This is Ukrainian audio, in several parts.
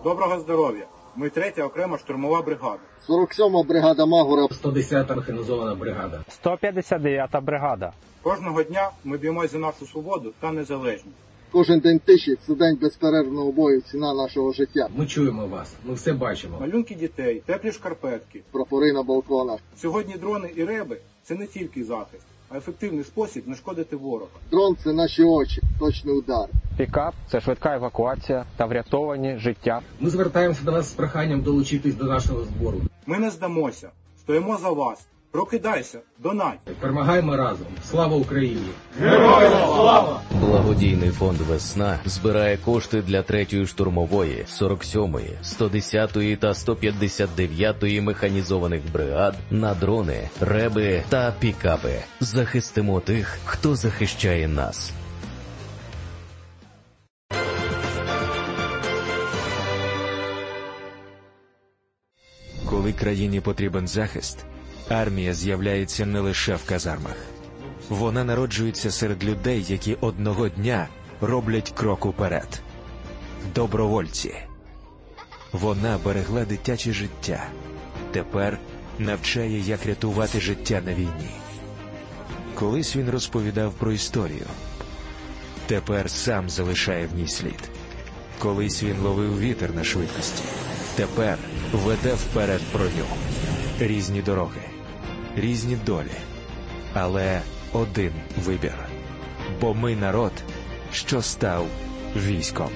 Доброго здоров'я. Ми 3-я окрема штурмова бригада. 47-ма бригада Магура. 110-та механізована бригада. 159-та бригада. Кожного дня ми б'ємося за нашу свободу та незалежність. Кожен день тиші – це день безперервного бою, ціна нашого життя. Ми чуємо вас, ми все бачимо. Малюнки дітей, теплі шкарпетки. Прапори на балконах. Сьогодні дрони і реби – це не тільки захист, а ефективний спосіб знешкодити ворога. Дрон – це наші очі, точний удар. Пікап – це швидка евакуація та врятовані життя. Ми звертаємося до вас з проханням долучитись до нашого збору. Ми не здамося, стоїмо за вас. Прокидайся, донать. Перемагаємо разом. Слава Україні! Героям слава! Благодійний фонд «Весна» збирає кошти для 3-ї штурмової, 47-ї, 110-ї та 159-ї механізованих бригад на дрони, реби та пікапи. Захистимо тих, хто захищає нас. Коли країні потрібен захист, армія з'являється не лише в казармах. Вона народжується серед людей, які одного дня роблять крок уперед. Добровольці. Вона берегла дитяче життя. Тепер навчає, як рятувати життя на війні. Колись він розповідав про історію. Тепер сам залишає в ній слід. Колись він ловив вітер на швидкості. Тепер веде вперед броню. Різні дороги. Різні долі. Але один вибір. Бо ми народ, що став військом.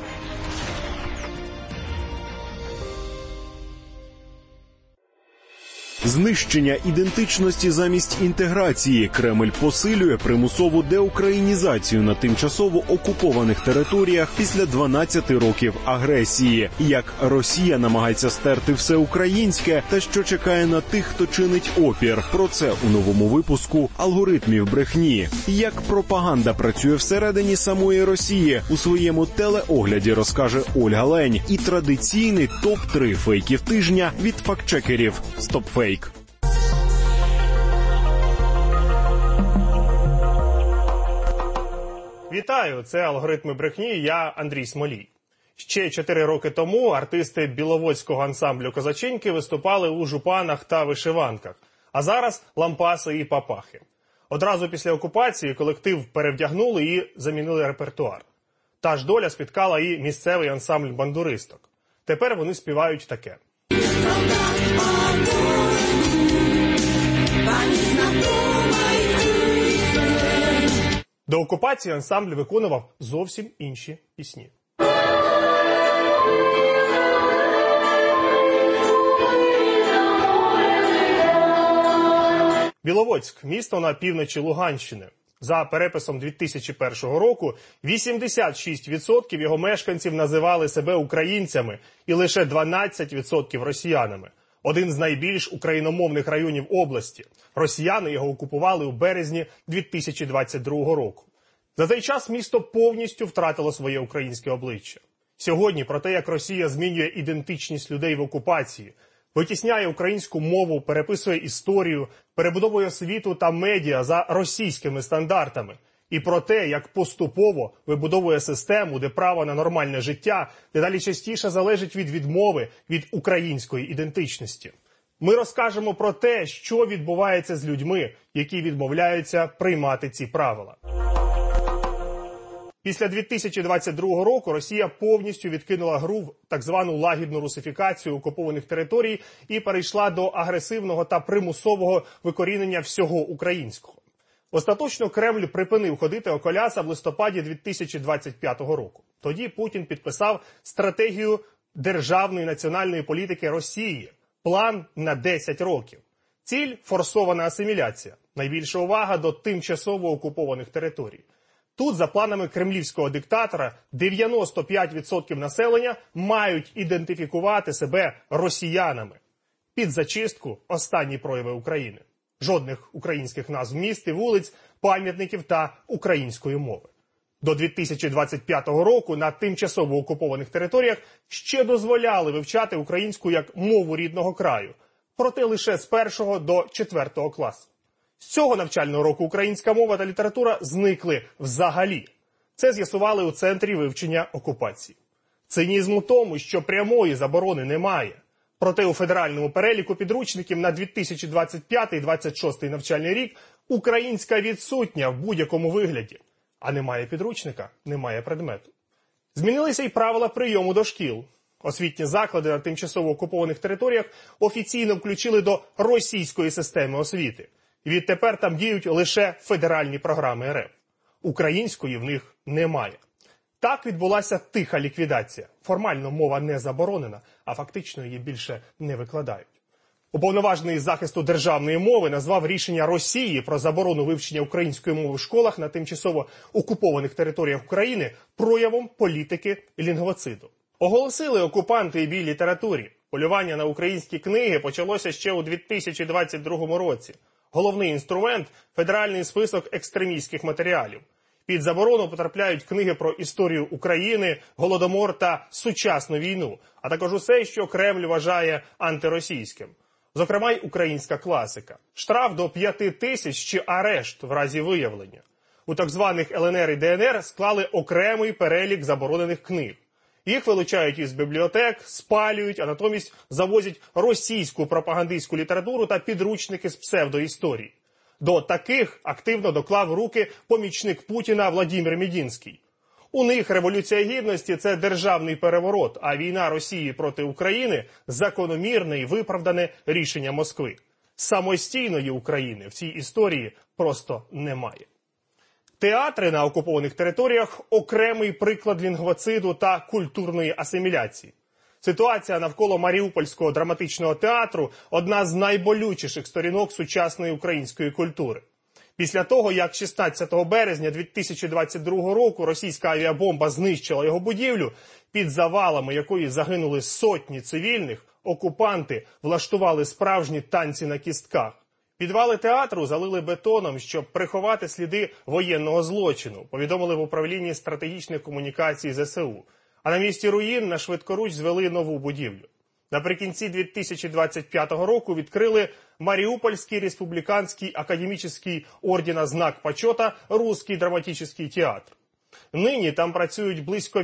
Знищення ідентичності замість інтеграції. Кремль посилює примусову деукраїнізацію на тимчасово окупованих територіях після 12 років агресії. Як Росія намагається стерти все українське та що чекає на тих, хто чинить опір. Про це у новому випуску «Алгоритмів брехні». Як пропаганда працює всередині самої Росії. У своєму телеогляді розкаже Ольга Лень. І традиційний топ-3 фейків тижня від фактчекерів «Стопфейк». Вітаю, це «Алгоритми брехні», я Андрій Смолій. Ще 4 роки тому артисти біловодського ансамблю «Козаченьки» виступали у жупанах та вишиванках, а зараз лампаси і папахи. Одразу після окупації колектив перевдягнули і замінили репертуар. Та ж доля спіткала і місцевий ансамбль бандуристок. Тепер вони співають таке. До окупації ансамбль виконував зовсім інші пісні. Біловодськ – місто на півночі Луганщини. За переписом 2001 року 86% його мешканців називали себе українцями і лише 12% росіянами. Один з найбільш україномовних районів області. Росіяни його окупували у березні 2022 року. За цей час місто повністю втратило своє українське обличчя. Сьогодні про те, як Росія змінює ідентичність людей в окупації, витісняє українську мову, переписує історію, перебудовує освіту та медіа за російськими стандартами. І про те, як поступово вибудовує систему, де право на нормальне життя дедалі частіше залежить від відмови від української ідентичності. Ми розкажемо про те, що відбувається з людьми, які відмовляються приймати ці правила. Після 2022 року Росія повністю відкинула гру в так звану лагідну русифікацію окупованих територій і перейшла до агресивного та примусового викорінення всього українського. Остаточно Кремль припинив ходити околяса в листопаді 2025 року. Тоді Путін підписав стратегію державної національної політики Росії. План на 10 років. Ціль – форсована асиміляція. Найбільша увага до тимчасово окупованих територій. Тут, за планами кремлівського диктатора, 95% населення мають ідентифікувати себе росіянами. Під зачистку – останні прояви України. Жодних українських назв міст і вулиць, пам'ятників та української мови. До 2025 року на тимчасово окупованих територіях ще дозволяли вивчати українську як мову рідного краю, проте лише з 1 до 4 класу. З цього навчального року українська мова та література зникли взагалі. Це з'ясували у Центрі вивчення окупації. Цинізм у тому, що прямої заборони немає. Проте у федеральному переліку підручників на 2025-2026 навчальний рік українська відсутня в будь-якому вигляді. А немає підручника – немає предмету. Змінилися й правила прийому до шкіл. Освітні заклади на тимчасово окупованих територіях офіційно включили до російської системи освіти. Відтепер там діють лише федеральні програми РФ. Української в них немає. Так відбулася тиха ліквідація. Формально мова не заборонена, а фактично її більше не викладають. Уповноважений із захисту державної мови назвав рішення Росії про заборону вивчення української мови в школах на тимчасово окупованих територіях України проявом політики лінгвоциду. Оголосили окупанти і бій літературі. Полювання на українські книги почалося ще у 2022 році. Головний інструмент – федеральний список екстремістських матеріалів. Під заборону потрапляють книги про історію України, Голодомор та сучасну війну, а також усе, що Кремль вважає антиросійським. Зокрема, й українська класика. Штраф до 5 тисяч чи арешт в разі виявлення. У так званих ЛНР і ДНР склали окремий перелік заборонених книг. Їх вилучають із бібліотек, спалюють, а натомість завозять російську пропагандистську літературу та підручники з псевдоісторії. До таких активно доклав руки помічник Путіна Владимир Медінський. У них Революція Гідності – це державний переворот, а війна Росії проти України – закономірне і виправдане рішення Москви. Самостійної України в цій історії просто немає. Театри на окупованих територіях – окремий приклад лінгвоциду та культурної асиміляції. Ситуація навколо Маріупольського драматичного театру – одна з найболючіших сторінок сучасної української культури. Після того, як 16 березня 2022 року російська авіабомба знищила його будівлю, під завалами якої загинули сотні цивільних, окупанти влаштували справжні танці на кістках. Підвали театру залили бетоном, щоб приховати сліди воєнного злочину, повідомили в управлінні стратегічних комунікацій ЗСУ. А на місці руїн на швидкоруч звели нову будівлю. Наприкінці 2025 року відкрили Маріупольський республіканський академічний ордена «Знак почета» Русский драматичний театр. Нині там працюють близько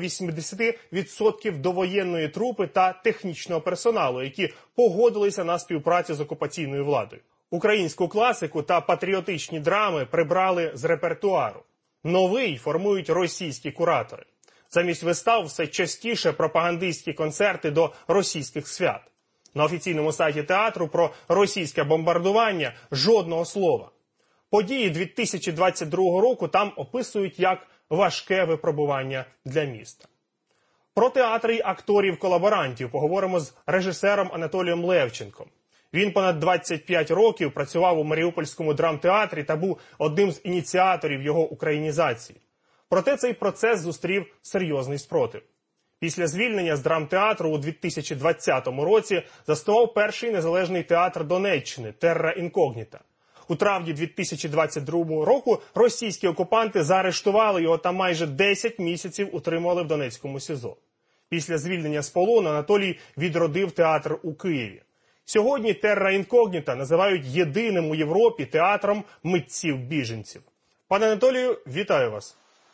80% довоєнної трупи та технічного персоналу, які погодилися на співпрацю з окупаційною владою. Українську класику та патріотичні драми прибрали з репертуару. Новий формують російські куратори. Замість вистав все частіше пропагандистські концерти до російських свят. На офіційному сайті театру про російське бомбардування жодного слова. Події 2022 року там описують як важке випробування для міста. Про театри й акторів-колаборантів поговоримо з режисером Анатолієм Левченком. Він понад 25 років працював у Маріупольському драмтеатрі та був одним з ініціаторів його українізації. Проте цей процес зустрів серйозний спротив. Після звільнення з драмтеатру у 2020 році заснував перший незалежний театр Донеччини «Терра Інкогніта». У травні 2022 року російські окупанти заарештували його та майже 10 місяців утримували в Донецькому СІЗО. Після звільнення з полону Анатолій відродив театр у Києві. Сьогодні «Терра Інкогніта» називають єдиним у Європі театром митців-біженців. Пане Анатолію, вітаю вас.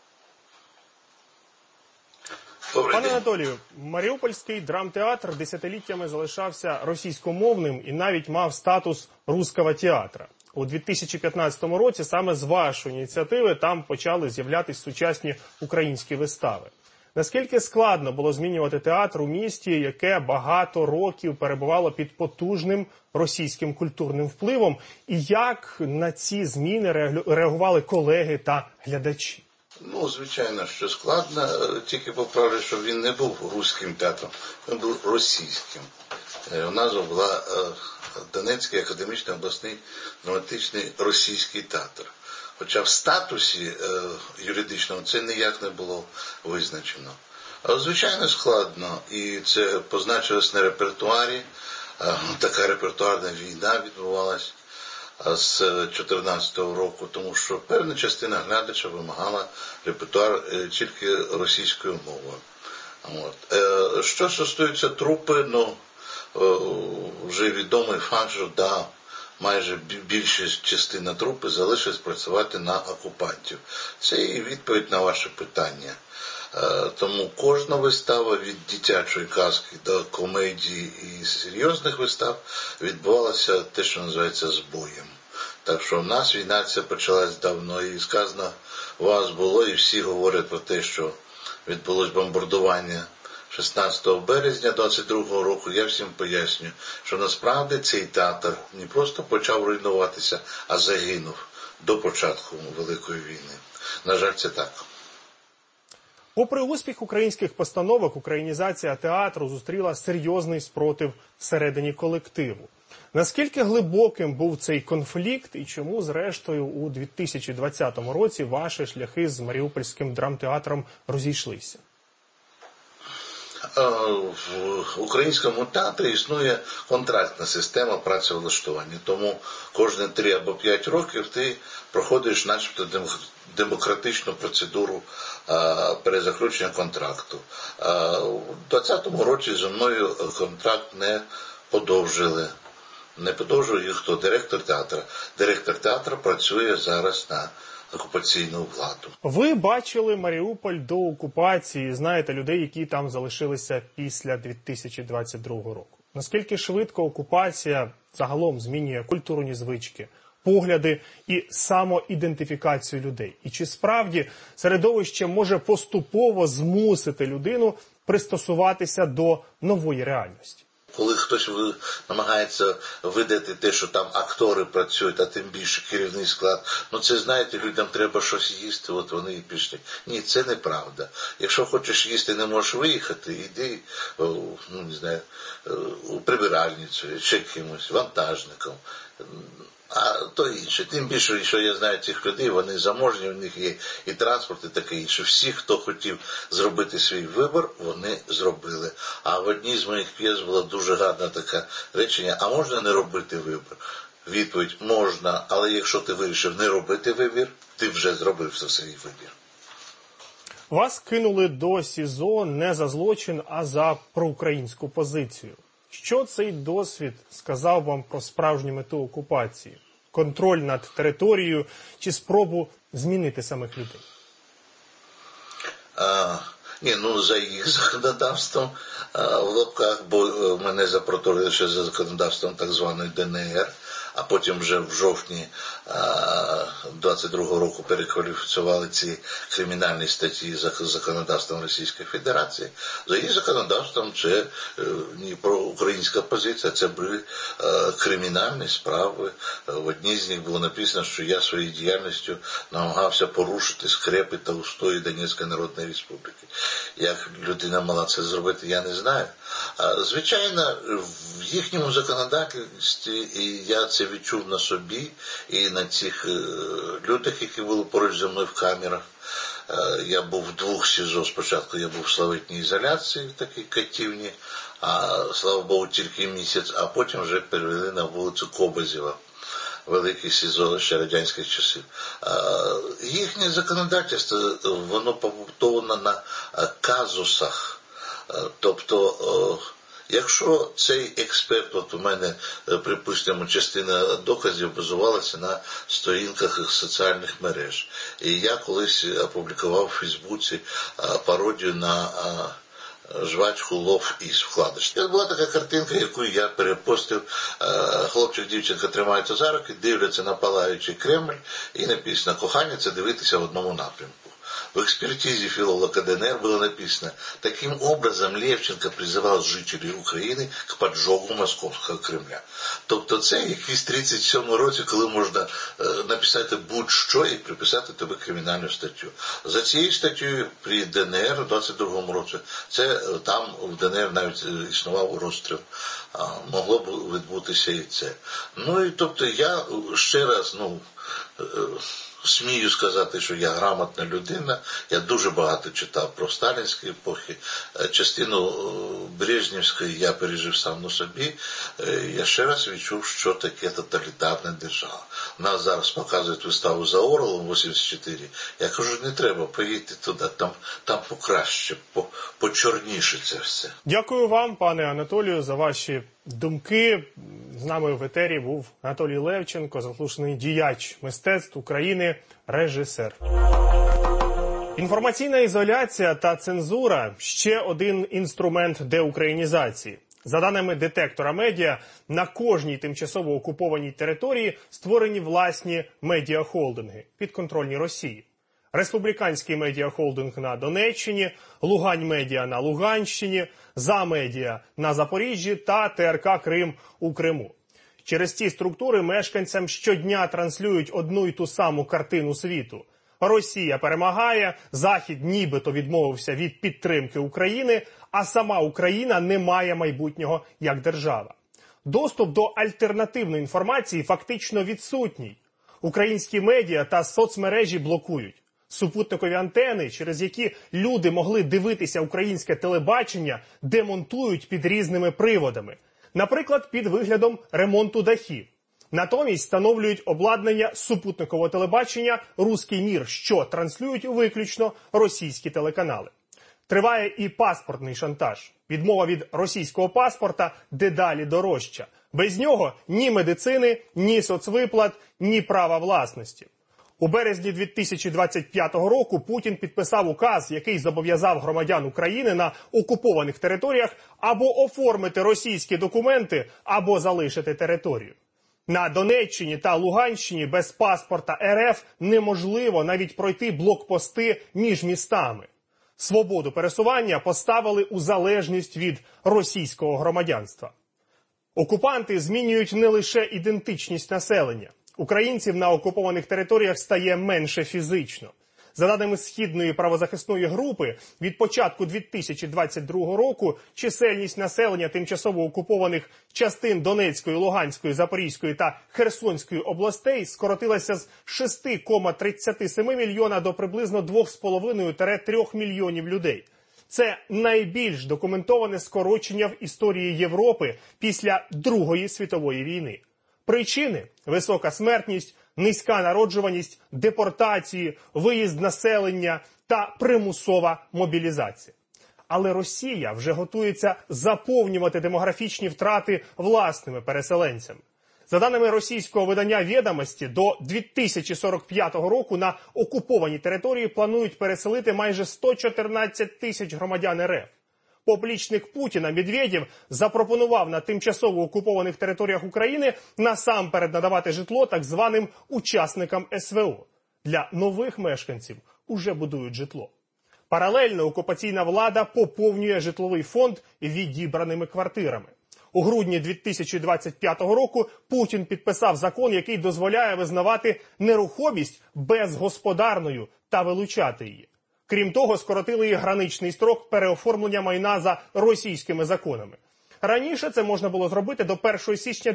Пане Анатолію, Маріупольський драмтеатр десятиліттями залишався російськомовним і навіть мав статус руського театра. У 2015 році саме з вашої ініціативи там почали з'являтися сучасні українські вистави. Наскільки складно було змінювати театр у місті, яке багато років перебувало під потужним російським культурним впливом, і як на ці зміни реагували колеги та глядачі? Ну, звичайно, що складно, тільки поправлю, що він не був руським театром, він був російським. Назва була Донецький академічний обласний драматичний російський театр. Хоча в статусі юридичному це ніяк не було визначено. Але, звичайно, складно, і це позначилось на репертуарі. Така репертуарна війна відбувалась з 2014 року, тому що певна частина глядача вимагала репертуар тільки російською мовою. Що стосується трупи, вже відомий факт, що майже більша частина трупи залишилась працювати на окупантів. Це і відповідь на ваше питання. Тому кожна вистава від дитячої казки до комедії і серйозних вистав відбувалася те, що називається збоєм. Так що в нас війна ця почалась давно, і сказано, у вас було, і всі говорять про те, що відбулось бомбардування 16 березня 22-го року. Я всім поясню, що насправді цей театр не просто почав руйнуватися, а загинув до початку Великої війни. На жаль, це так. Попри успіх українських постановок, українізація театру зустріла серйозний спротив всередині колективу. Наскільки глибоким був цей конфлікт і чому, зрештою, у 2020 році ваші шляхи з Маріупольським драмтеатром розійшлися? В українському театрі існує контрактна система працевлаштування, тому кожні 3 або 5 років ти проходиш начебто демократичну процедуру перезаключення контракту. У 2020 році зі мною контракт не подовжили. Не подовжує їх хто? Директор театру. Директор театру працює зараз на окупаційну владу. Ви бачили Маріуполь до окупації, знаєте людей, які там залишилися після 2022 року. Наскільки швидко окупація загалом змінює культурні звички, погляди і самоідентифікацію людей? І чи справді середовище може поступово змусити людину пристосуватися до нової реальності? Коли хтось намагається видати те, що там актори працюють, а тим більше керівний склад, це, знаєте, людям треба щось їсти, от вони і пішли. Ні, це неправда. Якщо хочеш їсти, не можеш виїхати, йди, не знаю, у прибиральницю, чи кимось, вантажником. А то інше. Тим більше, що я знаю цих людей, вони заможні, у них є і транспорт, і таке інше. Всі, хто хотів зробити свій вибір, вони зробили. А в одній з моїх п'єс було дуже гарне таке речення: а можна не робити вибір? Відповідь: можна, але якщо ти вирішив не робити вибір, ти вже зробив свій вибір. Вас кинули до СІЗО не за злочин, а за проукраїнську позицію. Що цей досвід сказав вам про справжню мету окупації? Контроль над територією чи спробу змінити самих людей? За їх законодавством в лапках, бо мене запроторили ще за законодавством так званої ДНР, а потім вже в жовтні 22-го року перекваліфікували ці кримінальні статті за законодавством Російської Федерації. За їх законодавством це не проукраїнська позиція, це були кримінальні справи. В одній з них було написано, що я своєю діяльністю намагався порушити скрепи та устої Донецької Народної Республіки. Як людина мала це зробити, я не знаю. Звичайно, в їхньому законодавстві, і я це відчув на собі, і на цих людях, які були поруч зі мною в камерах. Я був в 2 СІЗО. Спочатку я був в славетній ізоляції, в такій катівні, а, слава Богу, тільки місяць, а потім вже перевели на вулицю Кобазєва, велике СІЗО ще радянських часів. Їхнє законодавство, воно побудовано на казусах. Тобто, якщо цей експерт, от у мене, припустимо, частина доказів базувалася на сторінках соціальних мереж. І я колись опублікував у Фейсбуці пародію на жвачку Лов із вкладиш. Це була така картинка, яку я перепостив. Хлопчик, дівчинка тримаються за руки, дивляться на палаючий Кремль, і написано: кохання – це дивитися в одному напрямку. В экспертизе филолога ДНР было написано: таким образом Левченко призывал жителей України к поджогу Московського Кремля. Тобто це якийсь 37-й році, коли можна написати будь-що і приписати тобі кримінальну статтю. За цією статтею при ДНР у 22-му році, це там в ДНР навіть існував розстріл. Могло б відбутися і це. І тобто я ще раз, смію сказати, що я грамотна людина, я дуже багато читав про сталінські епохи, частину Брежнівської я пережив сам на собі, я ще раз відчув, що таке тоталітарна держава. Нас зараз показують виставу за Орлом 84, я кажу, не треба, поїдьте туди, там покраще, почорніше це все. Дякую вам, пане Анатолію, за ваші думки. З нами в етері був Анатолій Левченко, заслужений діяч мистецтв України, режисер. Інформаційна ізоляція та цензура – ще один інструмент деукраїнізації. За даними детектора медіа, на кожній тимчасово окупованій території створені власні медіахолдинги, підконтрольні Росії. Республіканський медіахолдинг на Донеччині, Лугань-медіа на Луганщині, За-медіа на Запоріжжі та ТРК Крим у Криму. Через ці структури мешканцям щодня транслюють одну й ту саму картину світу. Росія перемагає, Захід нібито відмовився від підтримки України, а сама Україна не має майбутнього як держава. Доступ до альтернативної інформації фактично відсутній. Українські медіа та соцмережі блокують. Супутникові антени, через які люди могли дивитися українське телебачення, демонтують під різними приводами. Наприклад, під виглядом ремонту дахів. Натомість встановлюють обладнання супутникового телебачення «Руський мір», що транслюють виключно російські телеканали. Триває і паспортний шантаж. Відмова від російського паспорта дедалі дорожча. Без нього ні медицини, ні соцвиплат, ні права власності. У березні 2025 року Путін підписав указ, який зобов'язав громадян України на окупованих територіях або оформити російські документи, або залишити територію. На Донеччині та Луганщині без паспорта РФ неможливо навіть пройти блокпости між містами. Свободу пересування поставили у залежність від російського громадянства. Окупанти змінюють не лише ідентичність населення. Українців на окупованих територіях стає менше фізично. За даними Східної правозахисної групи, від початку 2022 року чисельність населення тимчасово окупованих частин Донецької, Луганської, Запорізької та Херсонської областей скоротилася з 6,37 мільйона до приблизно 2,5–3 мільйонів людей. Це найбільш документоване скорочення в історії Європи після Другої світової війни. Причини – висока смертність, низька народжуваність, депортації, виїзд населення та примусова мобілізація. Але Росія вже готується заповнювати демографічні втрати власними переселенцями. За даними російського видання «Відомості», до 2045 року на окупованій території планують переселити майже 114 тисяч громадян РФ. Поплічник Путіна Медведєв запропонував на тимчасово окупованих територіях України насамперед надавати житло так званим учасникам СВО. Для нових мешканців уже будують житло. Паралельно окупаційна влада поповнює житловий фонд відібраними квартирами. У грудні 2025 року Путін підписав закон, який дозволяє визнавати нерухомість безгосподарною та вилучати її. Крім того, скоротили і граничний строк переоформлення майна за російськими законами. Раніше це можна було зробити до 1 січня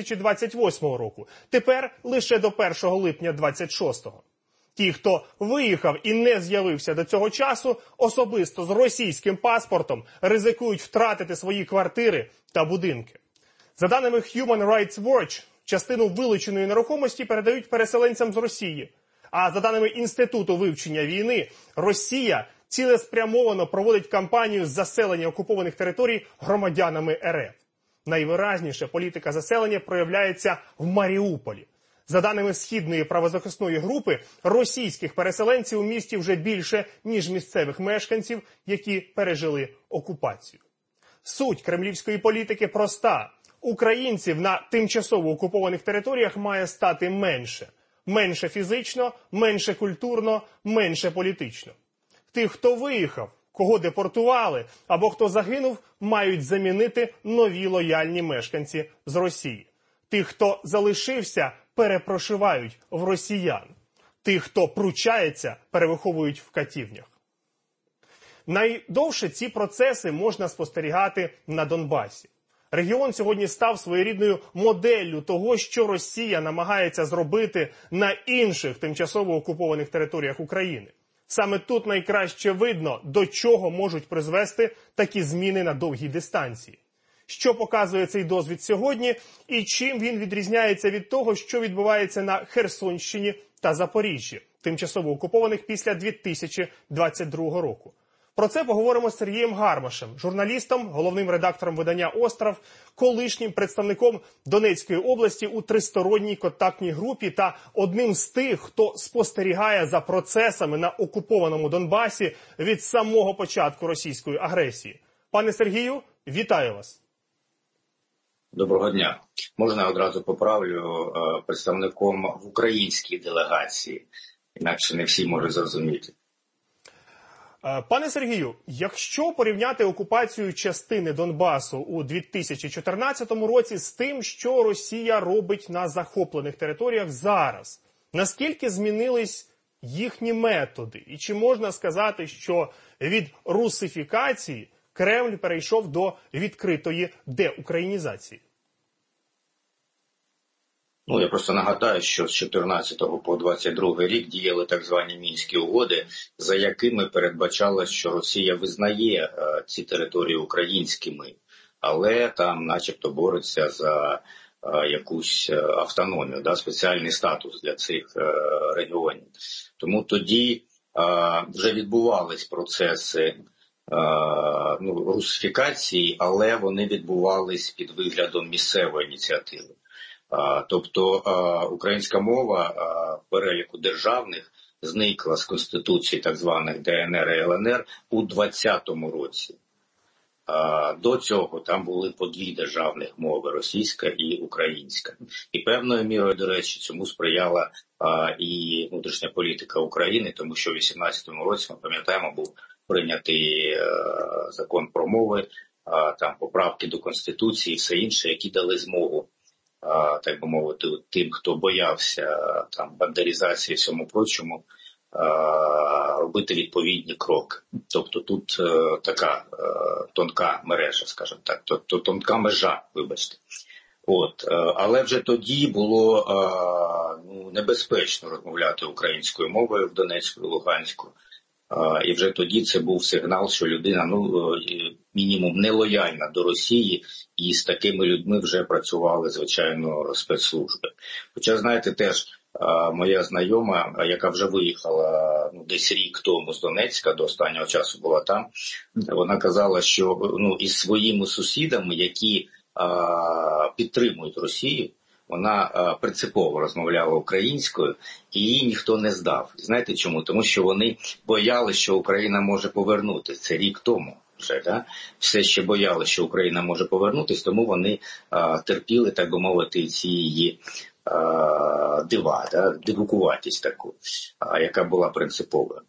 2028 року, тепер лише до 1 липня 2026. Ті, хто виїхав і не з'явився до цього часу, особисто з російським паспортом, ризикують втратити свої квартири та будинки. За даними Human Rights Watch, частину вилученої нерухомості передають переселенцям з Росії. А за даними Інституту вивчення війни, Росія цілеспрямовано проводить кампанію з заселення окупованих територій громадянами РФ. Найвиразніше політика заселення проявляється в Маріуполі. За даними Східної правозахисної групи, російських переселенців у місті вже більше, ніж місцевих мешканців, які пережили окупацію. Суть кремлівської політики проста. Українців на тимчасово окупованих територіях має стати менше. Менше фізично, менше культурно, менше політично. Тих, хто виїхав, кого депортували або хто загинув, мають замінити нові лояльні мешканці з Росії. Тих, хто залишився, перепрошивають в росіян. Тих, хто пручається, перевиховують в катівнях. Найдовше ці процеси можна спостерігати на Донбасі. Регіон сьогодні став своєрідною моделлю того, що Росія намагається зробити на інших тимчасово окупованих територіях України. Саме тут найкраще видно, до чого можуть призвести такі зміни на довгій дистанції. Що показує цей досвід сьогодні і чим він відрізняється від того, що відбувається на Херсонщині та Запоріжжі, тимчасово окупованих після 2022 року. Про це поговоримо з Сергієм Гармашем, журналістом, головним редактором видання «Остров», колишнім представником Донецької області у тристоронній контактній групі та одним з тих, хто спостерігає за процесами на окупованому Донбасі від самого початку російської агресії. Пане Сергію, вітаю вас. Доброго дня. Можна одразу поправлю представником в українській делегації, інакше не всі можуть зрозуміти. Пане Сергію, якщо порівняти окупацію частини Донбасу у 2014 році з тим, що Росія робить на захоплених територіях зараз, наскільки змінились їхні методи? І чи можна сказати, що від русифікації Кремль перейшов до відкритої деукраїнізації? Я просто нагадаю, що з 14 по 22 рік діяли так звані Мінські угоди, за якими передбачалось, що Росія визнає ці території українськими, але там начебто бореться за якусь автономію, спеціальний статус для цих регіонів. Тому тоді вже відбувались процеси русифікації, але вони відбувались під виглядом місцевої ініціативи. Тобто українська мова в переліку державних зникла з конституції так званих ДНР і ЛНР у 2020 році. До цього там були по дві державних мови – російська і українська. І певною мірою, до речі, цьому сприяла і внутрішня політика України, тому що в 2018 році, ми пам'ятаємо, був прийнятий закон про мови, там поправки до Конституції і все інше, які дали змогу, так би мовити, тим, хто боявся там бандеризації і всьому прочому, робити відповідні кроки. Тобто тут така тонка мережа, скажімо так, тонка межа, вибачте. Але вже тоді було небезпечно розмовляти українською мовою в Донецьку і Луганську. І вже тоді це був сигнал, що людина, мінімум, нелояльна до Росії, і з такими людьми вже працювали, звичайно, спецслужби. Хоча, знаєте, теж моя знайома, яка вже виїхала десь рік тому з Донецька, до останнього часу була там, вона казала, що із своїми сусідами, які підтримують Росію, вона принципово розмовляла українською, і її ніхто не здав. Знаєте чому? Тому що вони боялися, що Україна може повернутися. Це рік тому вже, да? Все ще боялися, що Україна може повернутися, тому вони терпіли, так би мовити, ці її дива, дивукуватість таку, яка була принциповою.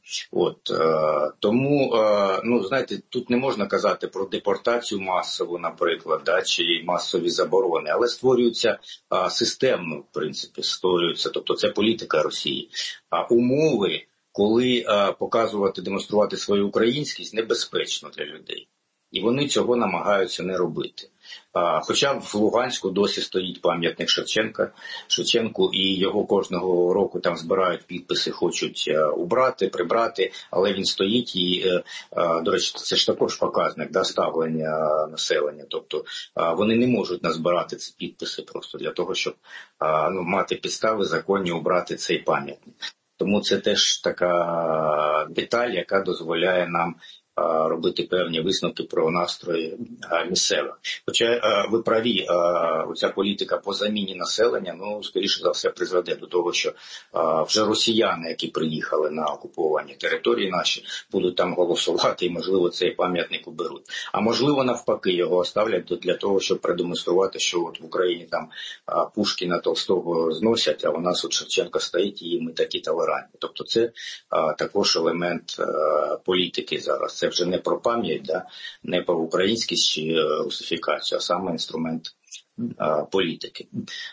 Тому, знаєте, тут не можна казати про депортацію масову, наприклад, чи масові заборони, але створюються системно, в принципі, тобто це політика Росії. Умови, коли показувати, демонструвати свою українськість, небезпечно для людей. І вони цього намагаються не робити. Хоча в Луганську досі стоїть пам'ятник Шевченку, і його кожного року там збирають підписи, хочуть убрати, прибрати, але він стоїть і, до речі, це ж також показник ставлення населення. Тобто вони не можуть назбирати ці підписи просто для того, щоб мати підстави законні убрати цей пам'ятник. Тому це теж така деталь, яка дозволяє нам робити певні висновки про настрої місцевих. Хоча ви праві, ця політика по заміні населення, скоріше за все, призведе до того, що вже росіяни, які приїхали на окуповані території наші, будуть там голосувати і, можливо, цей пам'ятник уберуть. А можливо, навпаки, його оставлять для того, щоб продемонструвати, що в Україні там Пушкіна, Толстого зносять, а у нас Шевченко стоїть і ми такі толерантні. Тобто це також елемент політики зараз. Це вже не про пам'ять, не про українськість чи русифікацію, а саме інструмент політики.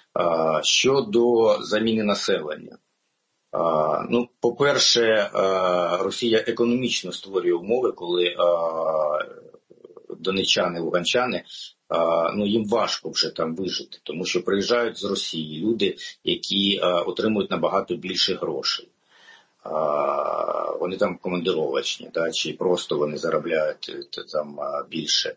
Щодо заміни населення. По-перше, Росія економічно створює умови, коли донеччани, луганчани, їм важко вже там вижити, тому що приїжджають з Росії люди, які отримують набагато більше грошей. Вони там командировочні, чи просто вони заробляють там більше.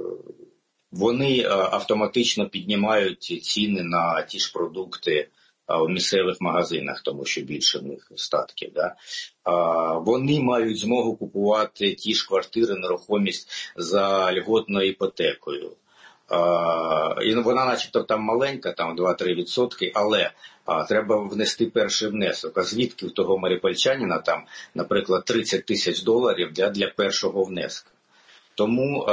Вони автоматично піднімають ціни на ті ж продукти, в місцевих магазинах, тому що більше в них статків. Да? Вони мають змогу купувати ті ж квартири, нерухомість за льготною іпотекою. І вона начебто там маленька, там 2-3%, але треба внести перший внесок. А звідки в того маріупольчанина там, наприклад, $30 тисяч для першого внеску? Тому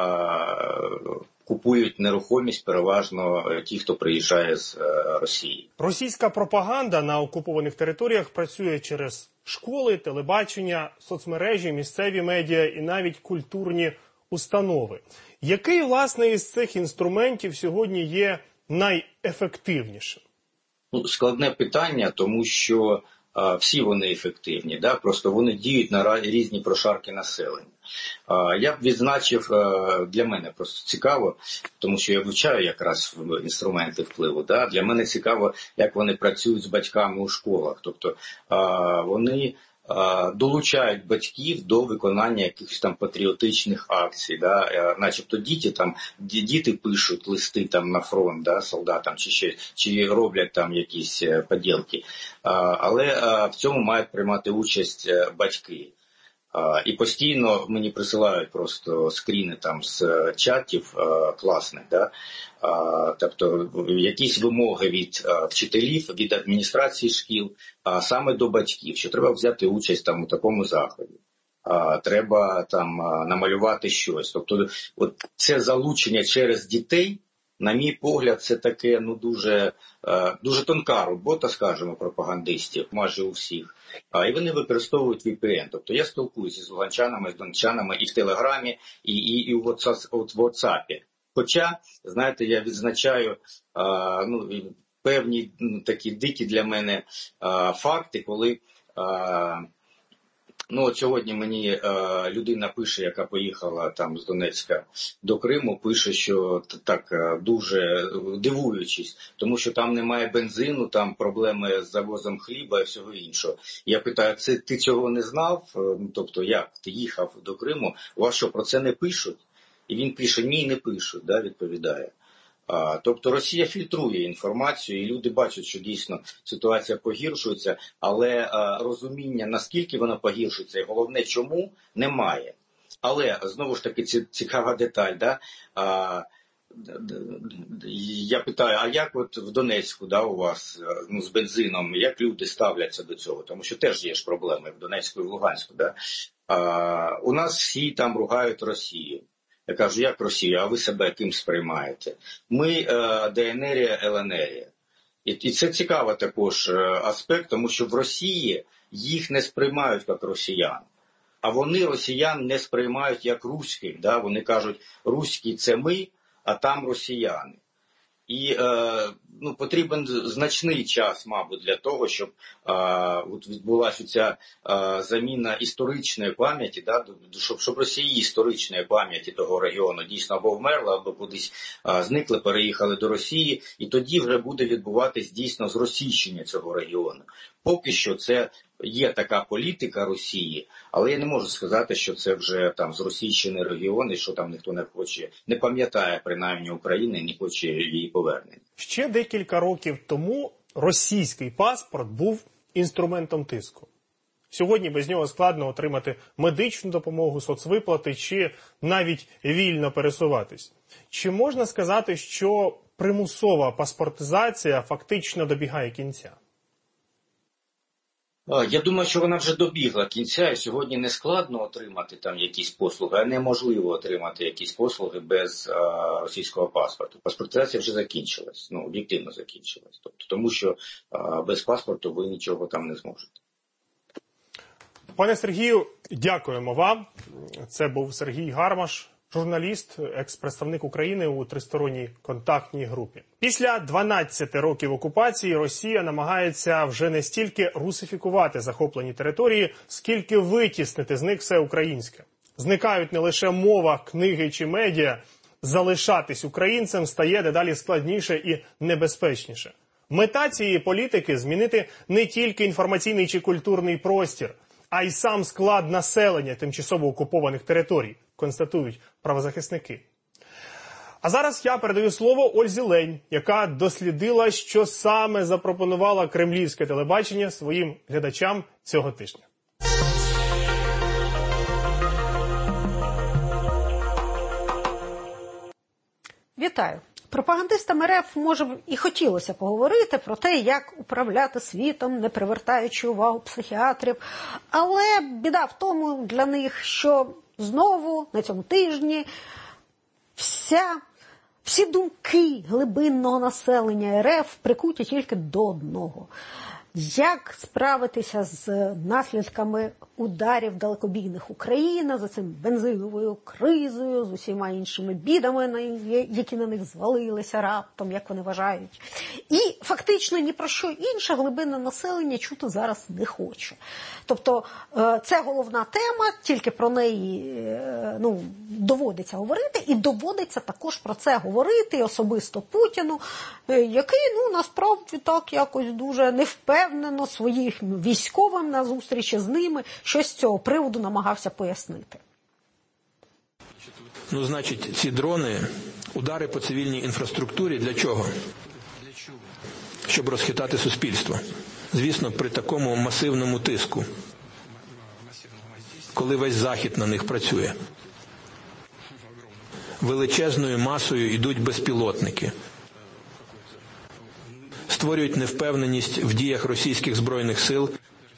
купують нерухомість переважно ті, хто приїжджає з Росії. Російська пропаганда на окупованих територіях працює через школи, телебачення, соцмережі, місцеві медіа і навіть культурні установи. Який, власне, із цих інструментів сьогодні є найефективнішим? Складне питання, тому що всі вони ефективні, да? Просто вони діють на різні прошарки населення. Я б відзначив, для мене просто цікаво, тому що я вивчаю якраз інструменти впливу. Да? Для мене цікаво, як вони працюють з батьками у школах. Тобто вони долучають батьків до виконання якихось там патріотичних акцій, да? Начебто діти пишуть листи там на фронт, да, солдатам, чи роблять там якісь поділки, але в цьому мають приймати участь батьки. І постійно мені присилають просто скріни там з чатів класних, да? Тобто якісь вимоги від вчителів, від адміністрації шкіл, саме до батьків, що треба взяти участь там у такому заході. Треба там намалювати щось. Тобто от це залучення через дітей, на мій погляд, це таке дуже тонка робота, скажімо, пропагандистів, майже у всіх. І вони використовують VPN. Тобто я спілкуюся з луганчанами, з дончанами і в Телеграмі, і в WhatsApp. Хоча, знаєте, я відзначаю певні такі дикі для мене факти, так, от сьогодні мені людина пише, яка поїхала там з Донецька до Криму, пише, що так дуже дивуючись, тому що там немає бензину, там проблеми з завозом хліба і всього іншого. Я питаю, ти цього не знав? Тобто, як ти їхав до Криму, у вас що, про це не пишуть? І він пише, ні, не пишуть, да, відповідає. Тобто Росія фільтрує інформацію, і люди бачать, що дійсно ситуація погіршується, але розуміння, наскільки вона погіршується, і головне, чому, немає. Але, знову ж таки, цікава деталь, да? Я питаю, а як от в Донецьку, да, у вас з бензином, як люди ставляться до цього? Тому що теж є ж проблеми в Донецьку і в Луганську. Да? У нас всі там ругають Росію. Я кажу, як Росія, а ви себе ким сприймаєте? Ми ДНРія, ЛНРія. І це цікавий також аспект, тому що в Росії їх не сприймають як росіян. А вони росіян не сприймають як руських. Да? Вони кажуть, руські – це ми, а там росіяни. І потрібен значний час, мабуть, для того, щоб відбулася ця заміна історичної пам'яті, да, щоб Росії історичної пам'яті того регіону дійсно або вмерла, або кудись зникли, переїхали до Росії, і тоді вже буде відбуватись дійсно зросійщення цього регіону. Поки що це є така політика Росії, але я не можу сказати, що це вже там зросійщений регіон, і що там ніхто не хоче, не пам'ятає принаймні України, не хоче її повернення. Ще декілька років тому російський паспорт був інструментом тиску. Сьогодні без нього складно отримати медичну допомогу, соцвиплати чи навіть вільно пересуватись. Чи можна сказати, що примусова паспортизація фактично добігає кінця? Я думаю, що вона вже добігла кінця, і сьогодні не складно отримати там якісь послуги, а неможливо отримати якісь послуги без російського паспорту. Паспортизація вже закінчилась, об'єктивно закінчилась. Тобто, тому що без паспорту ви нічого там не зможете. Пане Сергію, дякуємо вам. Це був Сергій Гармаш, журналіст, екс-представник України у тристоронній контактній групі. Після 12 років окупації Росія намагається вже не стільки русифікувати захоплені території, скільки витіснити з них все українське. Зникають не лише мова, книги чи медіа. Залишатись українцем стає дедалі складніше і небезпечніше. Мета цієї політики – змінити не тільки інформаційний чи культурний простір, а й сам склад населення тимчасово окупованих територій, констатують правозахисники. А зараз я передаю слово Ользі Лень, яка дослідила, що саме запропонувало кремлівське телебачення своїм глядачам цього тижня. Вітаю! Пропагандистам РФ, може, і хотілося поговорити про те, як управляти світом, не привертаючи увагу психіатрів. Але біда в тому для них, що знову на цьому тижні всі думки глибинного населення РФ прикуті тільки до одного. Як справитися з наслідками ударів далекобійних України, за цим бензиновою кризою, з усіма іншими бідами, які на них звалилися раптом, як вони вважають. І фактично ні про що інше глибинне населення чути зараз не хоче. Тобто це головна тема, тільки про неї доводиться говорити, і доводиться також про це говорити особисто Путіну, який насправді так якось дуже невпевнено своїм військовим на зустрічі з ними щось з цього приводу намагався пояснити. Значить, ці дрони, удари по цивільній інфраструктурі для чого? Щоб розхитати суспільство. Звісно, при такому масивному тиску, коли весь Захід на них працює. Величезною масою йдуть безпілотники. Створюють невпевненість в діях російських збройних сил.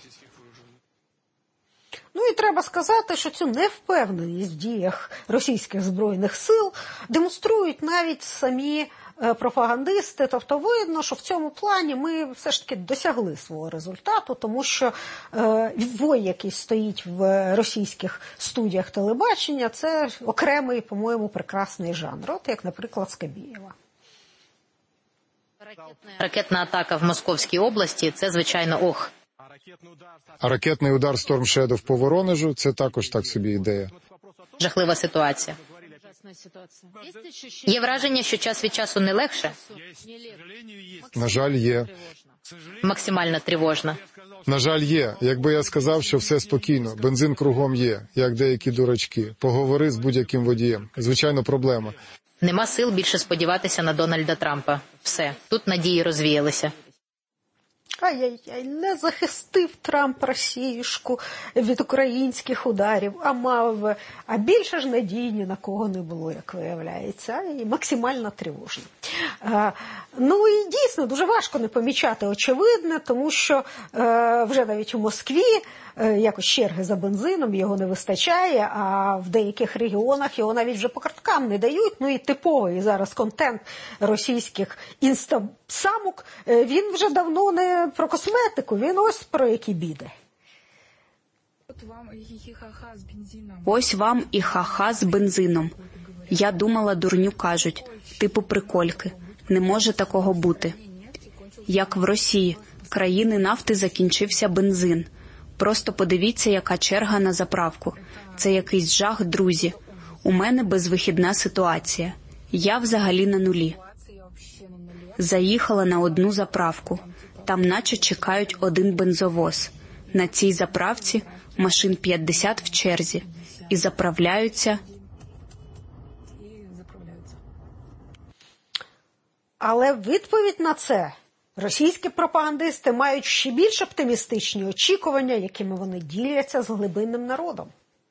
І треба сказати, що цю невпевненість в діях російських збройних сил демонструють навіть самі пропагандисти. Тобто видно, що в цьому плані ми все ж таки досягли свого результату, тому що вой, який стоїть в російських студіях телебачення, це окремий, по-моєму, прекрасний жанр. От як, наприклад, Скабєєва. Ракетна атака в Московській області – це, звичайно, ох. А ракетний удар Storm Shadow по Воронежу – це також так собі ідея. Жахлива ситуація. Є враження, що час від часу не легше? На жаль, є. Максимально тривожно. На жаль, є. Якби я сказав, що все спокійно, бензин кругом є, як деякі дурачки. Поговори з будь-яким водієм. Звичайно, проблема. Нема сил більше сподіватися на Дональда Трампа. Все, тут надії розвіялися. Ай-яй-яй, не захистив Трамп Росіюшку від українських ударів, а більше ж надії ні на кого не було, як виявляється, і максимально тривожно. І дійсно дуже важко не помічати очевидне, тому що вже навіть у Москві якось черги за бензином, його не вистачає, а в деяких регіонах його навіть вже по карткам не дають. І типовий зараз контент російських інстасамок, він вже давно не про косметику, він ось про які біди. Ось вам і ха-ха з бензином. Я думала, дурню кажуть, типу прикольки. Не може такого бути. Як в Росії, країни нафти закінчився бензин. Просто подивіться, яка черга на заправку. Це якийсь жах, друзі. У мене безвихідна ситуація. Я взагалі на нулі. Заїхала на одну заправку. Там наче чекають один бензовоз. На цій заправці машин 50 в черзі. І заправляються. Але відповідь на це російські пропагандисти мають ще більш оптимістичні очікування, якими вони діляться з глибинним народом.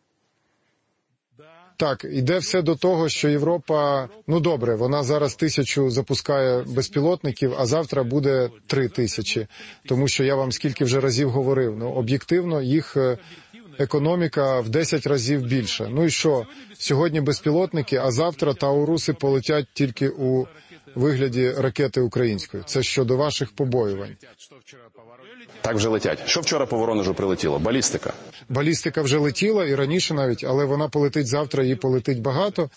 Так, іде все до того, що Європа, добре, вона зараз 1000 запускає безпілотників, а завтра буде 3000. Тому що я вам скільки вже разів говорив, об'єктивно їх економіка в 10 разів більша. І що? Сьогодні безпілотники, а завтра тауруси полетять тільки у вигляді ракети української. Це щодо ваших побоювань. Так вже летять. Що вчора по Воронежу прилетіло? Балістика? Балістика вже летіла і раніше навіть, але вона полетить завтра, її полетить багато.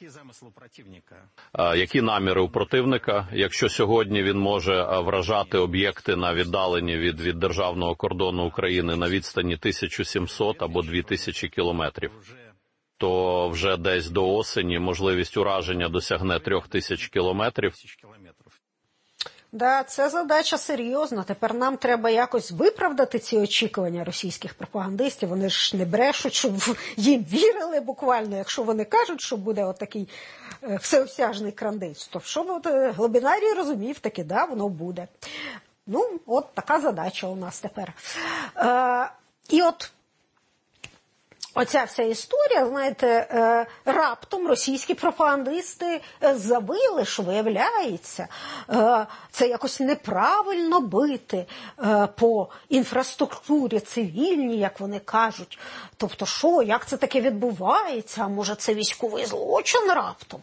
Які наміри у противника, якщо сьогодні він може вражати об'єкти на віддаленні від державного кордону України на відстані 1700 або 2000 кілометрів? То вже десь до осені можливість ураження досягне 3000 кілометрів. Да, це задача серйозна. Тепер нам треба якось виправдати ці очікування російських пропагандистів. Вони ж не брешуть, щоб їм вірили буквально, якщо вони кажуть, що буде отакий всеосяжний крандець. То щоб Глобінарій розумів таки, да, воно буде. Ну, от така задача у нас тепер. І от оця вся історія, знаєте, раптом російські пропагандисти завили, що виявляється, це якось неправильно бити по інфраструктурі цивільній, як вони кажуть. Тобто що, як це таке відбувається? А може це військовий злочин раптом?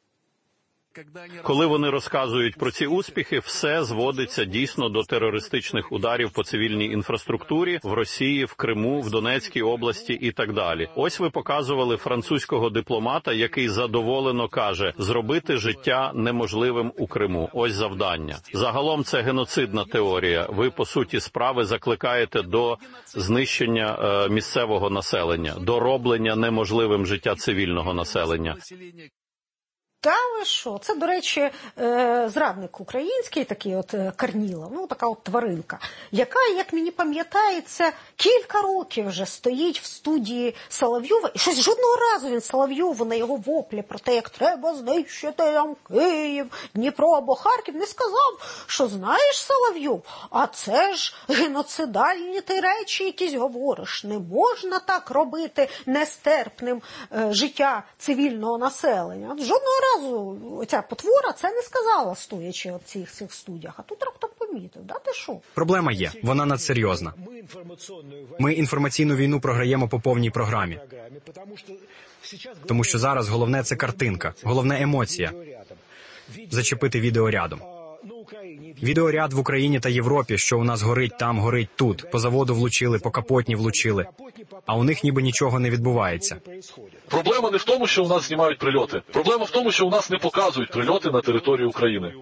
Коли вони розказують про ці успіхи, все зводиться дійсно до терористичних ударів по цивільній інфраструктурі в Росії, в Криму, в Донецькій області і так далі. Ось ви показували французького дипломата, який задоволено каже: зробити життя неможливим у Криму. Ось завдання. Загалом це геноцидна теорія. Ви, по суті справи, закликаєте до знищення місцевого населення, до роблення неможливим життя цивільного населення. Та ви що? Це, до речі, зрадник український, такий от Корнілов, ну така от тваринка, яка, як мені пам'ятається, кілька років вже стоїть в студії Соловйова, і щось жодного разу він Соловйову на його воплі про те, як треба знищити там Київ, Дніпро або Харків, не сказав, що знаєш, Соловйов, а це ж геноцидальні ти речі якісь говориш, не можна так робити нестерпним життя цивільного населення. Жодного разу оця потвора це не сказала, стоячи в цих студіях, а тут раптом помітив. Да ти що? Проблема є, вона надсерйозна. Ми інформаційну війну програємо по повній програмі. Тому що зараз головне – це картинка, головне – емоція. Зачепити відеорядом. Відеоряд в Україні та Європі, що у нас горить там, горить тут. По заводу влучили, по капотні влучили. А у них ніби нічого не відбувається. Проблема не в тому, що у нас знімають прильоти. Проблема в тому, що у нас не показують прильоти на території України.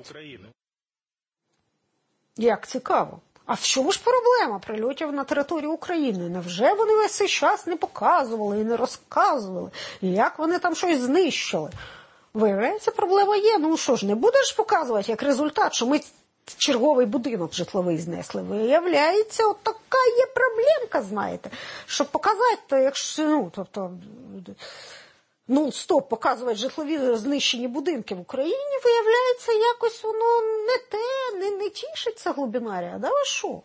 Як цікаво. А в чому ж проблема прильотів на територію України? Невже вони весь цей час не показували і не розказували? І як вони там щось знищили? Виявляється, проблема є. Ну що ж, не будеш показувати як результат, що ми черговий будинок житловий знесли. Виявляється, от така є проблемка, знаєте. Щоб показати, то якщо, ну, тобто, нон-стоп показувати житлові знищені будинки в Україні, виявляється, якось воно не те, не тішиться Глобінарія. Да ви що?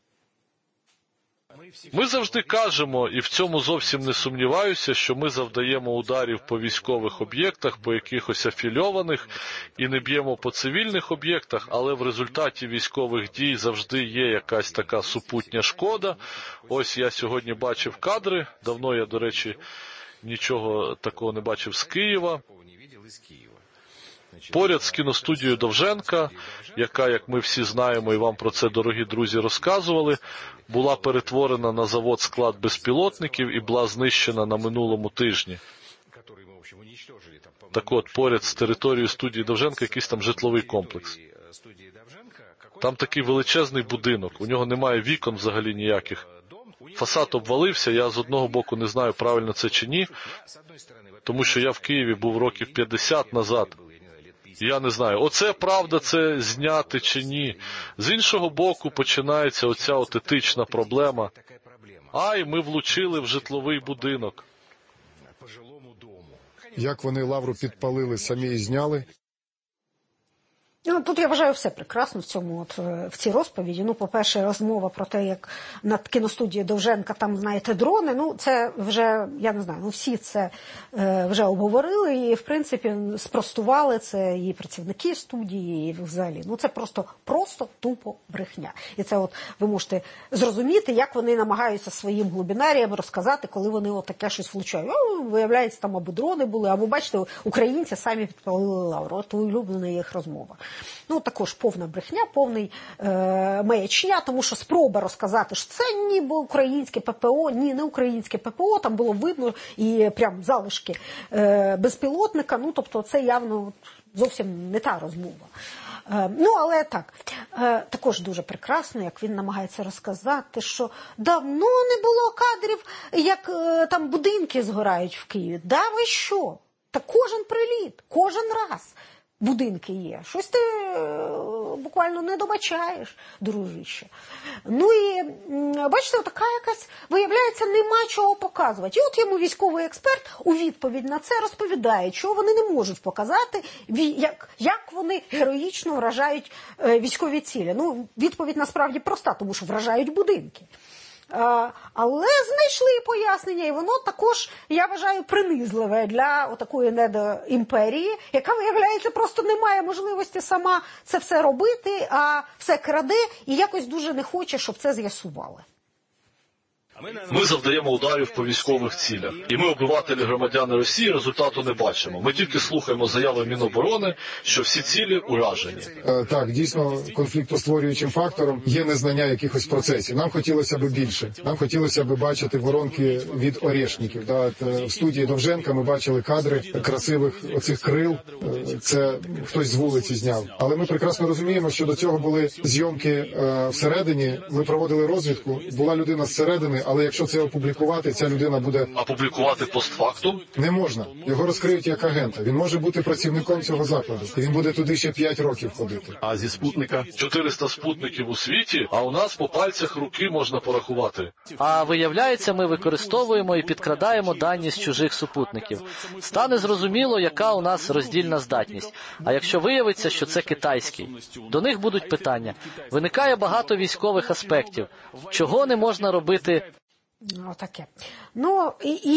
Ми завжди кажемо, і в цьому зовсім не сумніваюся, що ми завдаємо ударів по військових об'єктах, по якихось афільованих, і не б'ємо по цивільних об'єктах, але в результаті військових дій завжди є якась така супутня шкода. Ось я сьогодні бачив кадри, давно я, до речі, нічого такого не бачив з Києва. Поряд з кіностудією Довженка, яка, як ми всі знаємо, і вам про це, дорогі друзі, розказували, була перетворена на завод-склад безпілотників і була знищена на минулому тижні. Так от, поряд з територією студії Довженка якийсь там житловий комплекс. Там такий величезний будинок, у нього немає вікон взагалі ніяких. Фасад обвалився, я з одного боку не знаю, правильно це чи ні, тому що я в Києві був років 50 назад. Я не знаю, оце правда, це зняти чи ні. З іншого боку починається оця от етична проблема. Ай, ми влучили в житловий будинок. Як вони лавру підпалили, самі і зняли. Ну, тут я вважаю все прекрасно в цьому, от, в цій розповіді. Ну, по-перше, розмова про те, як над кіностудією Довженка там, знаєте, дрони, ну, це вже, я не знаю, ну, всі це вже обговорили і, в принципі, спростували це і працівники студії, і взагалі. Ну, це просто тупо брехня. І це от ви можете зрозуміти, як вони намагаються своїм глобінаріям розказати, коли вони от таке щось влучають. О, виявляється, там або дрони були, або, бачите, українці самі підпалили лавру. От улюблена їх розмова. Ну, також повна брехня, повний маячня, тому що спроба розказати, що це ніби українське ППО, ні, не українське ППО, там було видно і прям залишки безпілотника, ну, тобто це явно зовсім не та розмова. Ну, але так, також дуже прекрасно, як він намагається розказати, що давно не було кадрів, як там будинки згорають в Києві. Да ви що? Та кожен приліт, кожен раз. Будинки є. Щось ти буквально не добачаєш, дружище. Ну і, бачите, така якась, виявляється, нема чого показувати. І от йому військовий експерт у відповідь на це розповідає, що вони не можуть показати, як вони героїчно вражають військові цілі. Ну, відповідь насправді проста, тому що вражають будинки. Але знайшли пояснення, і воно також, я вважаю, принизливе для такої недоімперії, яка, виявляється, просто не має можливості сама це все робити, а все краде і якось дуже не хоче, щоб це з'ясували. Ми завдаємо ударів по військових цілях. І ми, обивателі громадяни Росії, результату не бачимо. Ми тільки слухаємо заяви Міноборони, що всі цілі уражені. Так, дійсно, конфліктостворюючим фактором є незнання якихось процесів. Нам хотілося б більше. Нам хотілося б бачити воронки від орешників. В студії Довженка ми бачили кадри красивих оцих крил. Це хтось з вулиці зняв. Але ми прекрасно розуміємо, що до цього були зйомки всередині. Ми проводили розвідку. Була людина зсередини, але якщо це опублікувати, ця людина буде... А публікувати постфактум? Не можна. Його розкриють як агента. Він може бути працівником цього закладу. І він буде туди ще 5 років ходити. А зі спутника? 400 спутників у світі, а у нас по пальцях руки можна порахувати. А виявляється, ми використовуємо і підкрадаємо дані з чужих супутників. Стане зрозуміло, яка у нас роздільна здатність. А якщо виявиться, що це китайський? До них будуть питання. Виникає багато військових аспектів. Чого не можна робити? Отаке. Ну,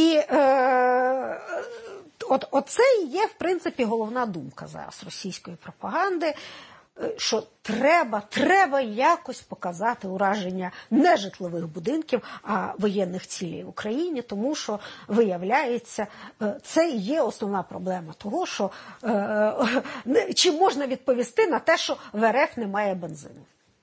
оце і є, в принципі, головна думка зараз російської пропаганди, що треба якось показати ураження не житлових будинків, а воєнних цілей в Україні, тому що, виявляється, це і є основна проблема того, що чи можна відповісти на те, що в РФ немає бензину.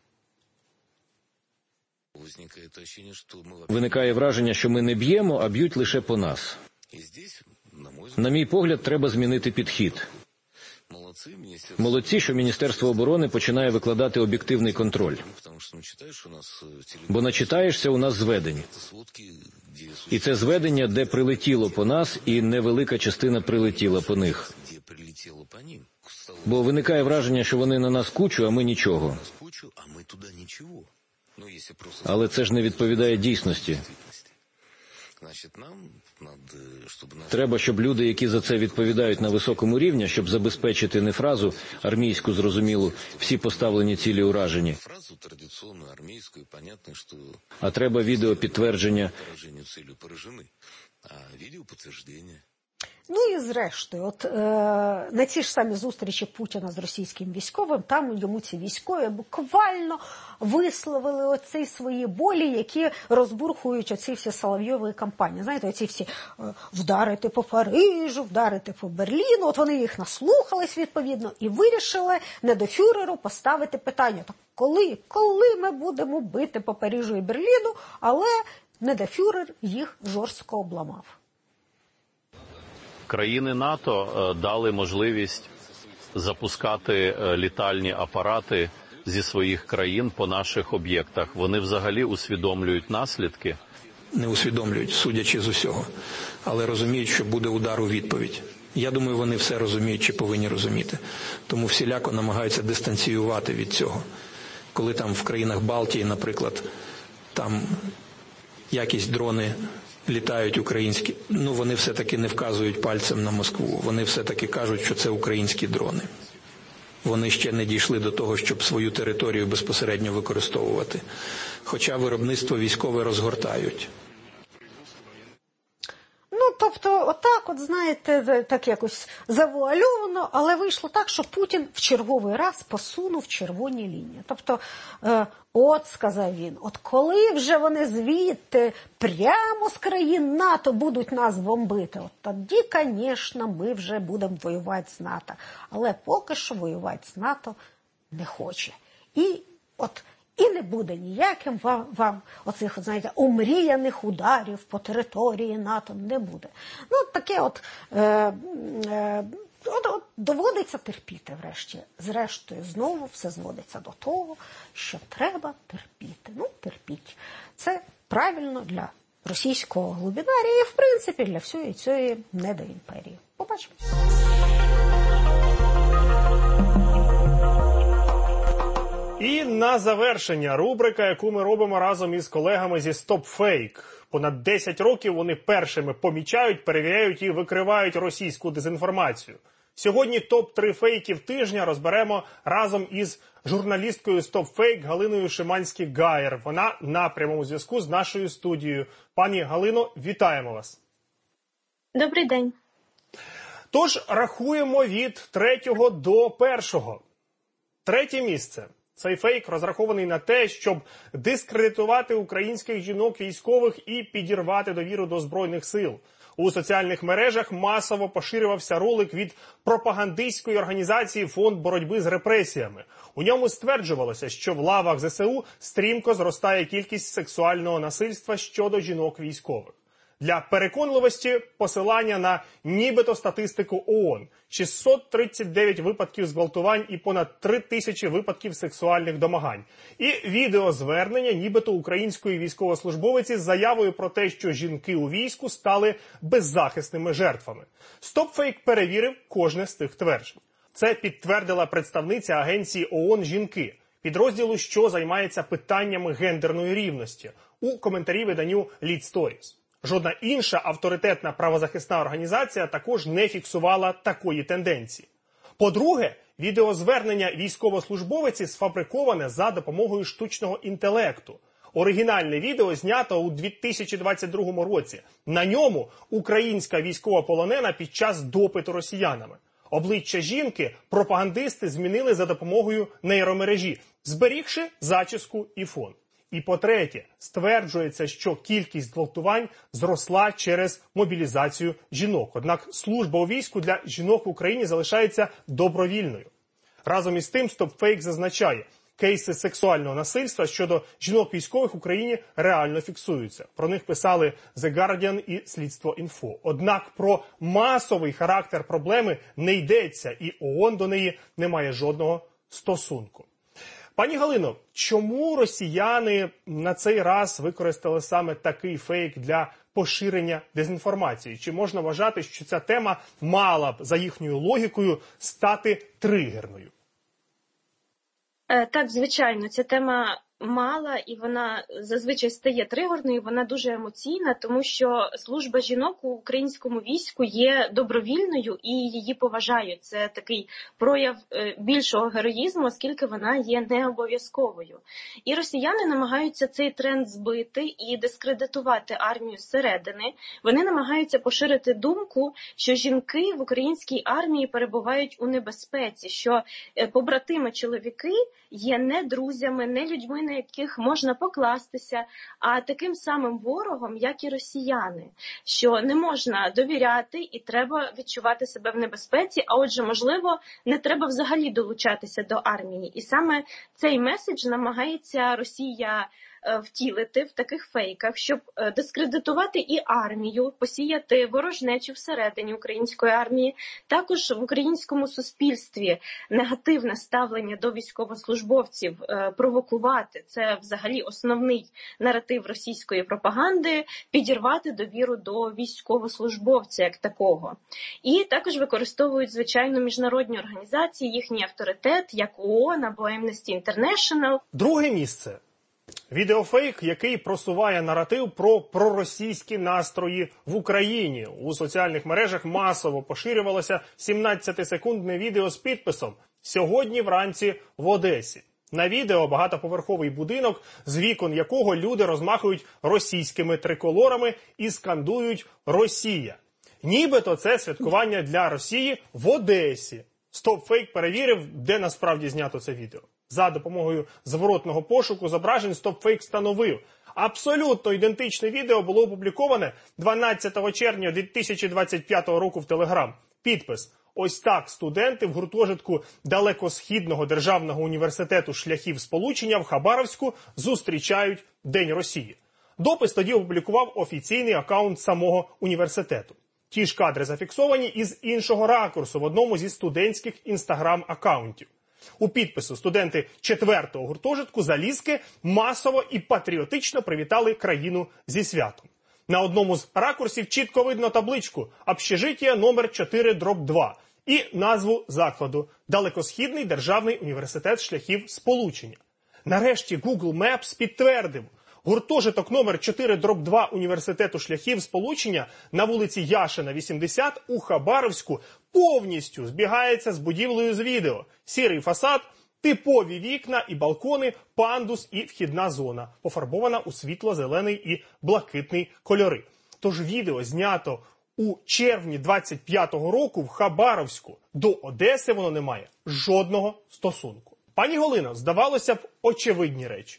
Виникає враження, що ми не б'ємо, а б'ють лише по нас. На мій погляд, треба змінити підхід. Молодці, що Міністерство оборони починає викладати об'єктивний контроль. Бо начитаєшся у нас зведень. І це зведення, де прилетіло по нас, і невелика частина прилетіла по них. Бо виникає враження, що вони на нас кучу, а ми нічого. Але це ж не відповідає дійсності. Треба, щоб люди, які за це відповідають на високому рівні, щоб забезпечити не фразу армійську зрозумілу, всі поставлені цілі уражені, а треба відеопідтвердження. Ну і зрештою, на ці ж самі зустрічі Путіна з російським військовим, там йому ці військові буквально висловили оці свої болі, які розбурхують оці всі Соловйові кампанії. Знаєте, оці всі вдарити по Парижу, вдарити по Берліну, от вони їх наслухались відповідно і вирішили недофюреру поставити питання, так коли ми будемо бити по Парижу і Берліну, але недофюрер їх жорстко обламав. Країни НАТО дали можливість запускати літальні апарати зі своїх країн по наших об'єктах. Вони взагалі усвідомлюють наслідки? Не усвідомлюють, судячи з усього, але розуміють, що буде удар у відповідь. Я думаю, вони все розуміють чи повинні розуміти. Тому всіляко намагаються дистанціювати від цього. Коли там в країнах Балтії, наприклад, там якісь дрони літають українські, вони все-таки не вказують пальцем на Москву. Вони все-таки кажуть, що це українські дрони. Вони ще не дійшли до того, щоб свою територію безпосередньо використовувати. Хоча виробництво військове розгортають. Тобто, знаєте, так якось завуальовано, але вийшло так, що Путін в черговий раз посунув червоні лінії. Тобто, сказав він, коли вже вони звідти прямо з країн НАТО будуть нас бомбити, тоді, звісно, ми вже будемо воювати з НАТО. Але поки що воювати з НАТО не хоче. І не буде ніяким вам оцих, знаєте, омріяних ударів по території НАТО, не буде. Таке доводиться терпіти врешті. Зрештою, знову все зводиться до того, що треба терпіти. Терпіть. Це правильно для російського глубинарія і, в принципі, для всієї цієї недоімперії. Побачимо. І на завершення рубрика, яку ми робимо разом із колегами зі StopFake. Понад 10 років вони першими помічають, перевіряють і викривають російську дезінформацію. Сьогодні топ-3 фейків тижня розберемо разом із журналісткою StopFake Галиною Шиманські-Гаєр. Вона на прямому зв'язку з нашою студією. Пані Галино, вітаємо вас. Добрий день. Тож, рахуємо від 3 до 1. Третє місце. Цей фейк розрахований на те, щоб дискредитувати українських жінок-військових і підірвати довіру до Збройних сил. У соціальних мережах масово поширювався ролик від пропагандистської організації «Фонд боротьби з репресіями». У ньому стверджувалося, що в лавах ЗСУ стрімко зростає кількість сексуального насильства щодо жінок-військових. Для переконливості посилання на нібито статистику ООН. 639 випадків зґвалтувань і понад 3000 випадків сексуальних домагань. І відеозвернення нібито української військовослужбовиці з заявою про те, що жінки у війську стали беззахисними жертвами. StopFake перевірив кожне з тих тверджень. Це підтвердила представниця агенції ООН «Жінки», підрозділу, що займається питаннями гендерної рівності, у коментарі виданню Lead Stories. Жодна інша авторитетна правозахисна організація також не фіксувала такої тенденції. По-друге, відеозвернення військовослужбовиці сфабриковане за допомогою штучного інтелекту. Оригінальне відео знято у 2022 році. На ньому українська військова полонена під час допиту росіянами. Обличчя жінки пропагандисти змінили за допомогою нейромережі, зберігши зачіску і фон. І по-третє, стверджується, що кількість зґвалтувань зросла через мобілізацію жінок. Однак служба у війську для жінок в Україні залишається добровільною. Разом із тим, StopFake зазначає, кейси сексуального насильства щодо жінок-військових в Україні реально фіксуються. Про них писали The Guardian і Слідство.Інфо. Однак про масовий характер проблеми не йдеться, і ООН до неї не має жодного стосунку. Пані Галино, чому росіяни на цей раз використали саме такий фейк для поширення дезінформації? Чи можна вважати, що ця тема мала б, за їхньою логікою, стати тригерною? Так, звичайно, ця тема мала, і вона зазвичай стає тригерною, вона дуже емоційна, тому що служба жінок у українському війську є добровільною і її поважають. Це такий прояв більшого героїзму, оскільки вона є не обов'язковою. І росіяни намагаються цей тренд збити і дискредитувати армію зсередини. Вони намагаються поширити думку, що жінки в українській армії перебувають у небезпеці, що побратими-чоловіки є не друзями, не людьми, на яких можна покластися, а таким самим ворогом, як і росіяни, що не можна довіряти і треба відчувати себе в небезпеці, а отже, можливо, не треба взагалі долучатися до армії. І саме цей меседж намагається Росія втілити в таких фейках, щоб дискредитувати і армію, посіяти ворожнечу всередині української армії. Також в українському суспільстві негативне ставлення до військовослужбовців провокувати. Це взагалі основний наратив російської пропаганди – підірвати довіру до військовослужбовця як такого. І також використовують, звичайно, міжнародні організації, їхній авторитет, як ООН або Amnesty International. Друге місце. Відеофейк, який просуває наратив про проросійські настрої в Україні. У соціальних мережах масово поширювалося 17-секундне відео з підписом «Сьогодні вранці в Одесі». На відео багатоповерховий будинок, з вікон якого люди розмахують російськими триколорами і скандують «Росія». Нібито це святкування для Росії в Одесі. StopFake перевірив, де насправді знято це відео. За допомогою зворотного пошуку зображень StopFake встановив. Абсолютно ідентичне відео було опубліковане 12 червня 2025 року в Телеграм. Підпис: «Ось так студенти в гуртожитку Далекосхідного державного університету шляхів сполучення в Хабаровську зустрічають День Росії». Допис тоді опублікував офіційний акаунт самого університету. Ті ж кадри зафіксовані із іншого ракурсу в одному зі студентських інстаграм-акаунтів. У підпису студенти 4-го гуртожитку Залізки масово і патріотично привітали країну зі святом. На одному з ракурсів чітко видно табличку «Общежиття номер 4/2» і назву закладу «Далекосхідний державний університет шляхів сполучення». Нарешті Google Maps підтвердив, гуртожиток номер 4/2 університету шляхів сполучення на вулиці Яшина, 80 у Хабаровську повністю збігається з будівлею з відео. Сірий фасад, типові вікна і балкони, пандус і вхідна зона, пофарбована у світло-зелений і блакитний кольори. Тож відео знято у червні 25-го року в Хабаровську. До Одеси воно не має жодного стосунку. Пані Галино, здавалося б, очевидні речі.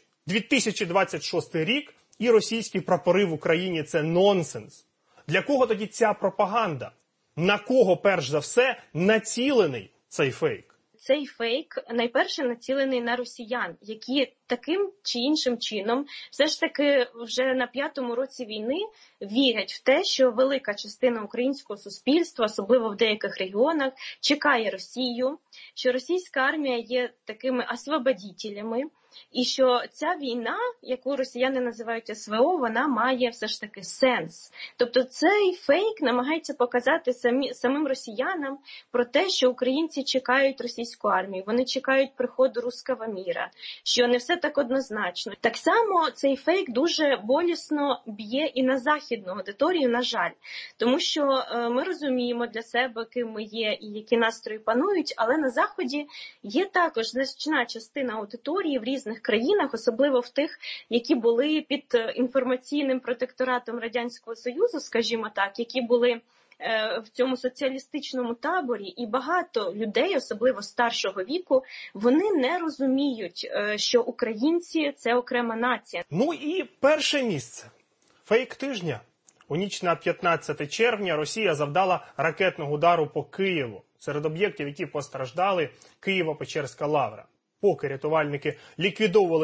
2026 рік і російські прапори в Україні – це нонсенс. Для кого тоді ця пропаганда? На кого, перш за все, націлений цей фейк? Цей фейк найперше націлений на росіян, які таким чи іншим чином все ж таки вже на 5-му році війни вірять в те, що велика частина українського суспільства, особливо в деяких регіонах, чекає Росію, що російська армія є такими освободітелями, і що ця війна, яку росіяни називають СВО, вона має все ж таки сенс. Тобто цей фейк намагається показати самим росіянам про те, що українці чекають російську армію, вони чекають приходу руського міра, що не все так однозначно. Так само цей фейк дуже болісно б'є і на західну аудиторію, на жаль. Тому що ми розуміємо для себе, ким ми є і які настрої панують, але на Заході є також значна частина аудиторії в різних країнах, особливо в тих, які були під інформаційним протекторатом Радянського Союзу, скажімо так, які були в цьому соціалістичному таборі, і багато людей, особливо старшого віку, вони не розуміють, що українці – це окрема нація. Ну і перше місце. Фейк тижня. У ніч на 15 червня Росія завдала ракетного удару по Києву. Серед об'єктів, які постраждали, Києво-Печерська лавра. Поки рятувальники ліквідовували